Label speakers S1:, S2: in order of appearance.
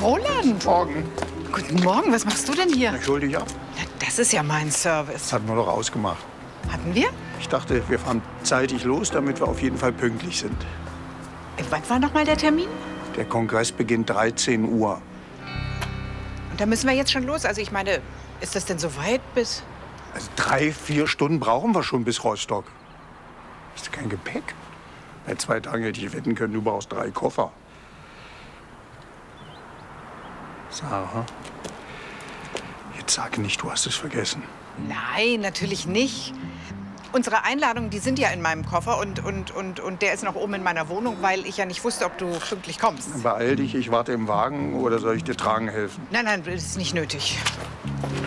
S1: Roland!
S2: Morgen.
S1: Guten Morgen, was machst du denn hier?
S2: Ich hol dich ab.
S1: Na, das ist ja mein Service.
S2: Das hatten wir doch ausgemacht.
S1: Hatten wir?
S2: Ich dachte, wir fahren zeitig los, damit wir auf jeden Fall pünktlich sind.
S1: Wann war noch mal der Termin?
S2: Der Kongress beginnt 13 Uhr.
S1: Und da müssen wir jetzt schon los. Also ich meine, ist das denn so weit bis...
S2: Also 3, 4 Stunden brauchen wir schon bis Rostock. Ist kein Gepäck. Bei 2 Tagen hätte ich wetten können, du brauchst 3 Koffer. Sarah, jetzt sag nicht, du hast es vergessen.
S1: Nein, natürlich nicht. Unsere Einladungen, die sind ja in meinem Koffer und der ist noch oben in meiner Wohnung, weil ich ja nicht wusste, ob du pünktlich kommst.
S2: Beeil dich, ich warte im Wagen oder soll ich dir tragen helfen?
S1: Nein, nein, das ist nicht nötig.